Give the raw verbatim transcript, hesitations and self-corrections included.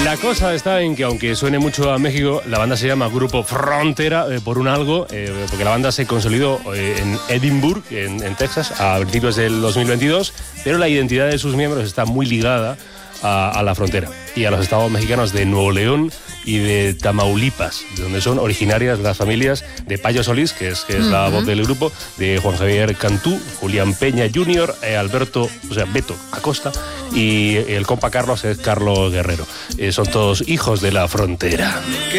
La cosa está en que, aunque suene mucho a México, la banda se llama Grupo Frontera eh, por un algo, eh, porque la banda se consolidó eh, en Edinburgh, en, en Texas, a principios del dos mil veintidós, pero la identidad de sus miembros está muy ligada a, a la frontera y a los estados mexicanos de Nuevo León y de Tamaulipas, de donde son originarias las familias de Payo Solís, que es, que es uh-huh. la voz del grupo, de Juan Javier Cantú, Julián Peña junior, eh, Alberto, o sea, Beto Acosta, y el compa Carlos es Carlos Guerrero. Eh, son todos hijos de la frontera.